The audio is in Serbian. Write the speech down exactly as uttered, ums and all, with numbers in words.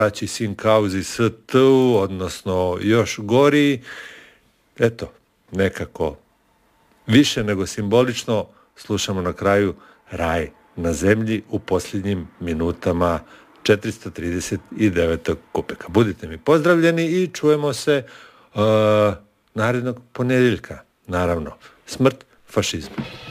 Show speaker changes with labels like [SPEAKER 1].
[SPEAKER 1] braći sin kauzi S T, odnosno još gori. Eto, nekako više nego simbolično slušamo na kraju Raj na zemlji u posljednjim minutama četiristo trideset devetog kupeka. Budite mi pozdravljeni i čujemo se uh, narednog ponedjeljka. Naravno, smrt fašizmu.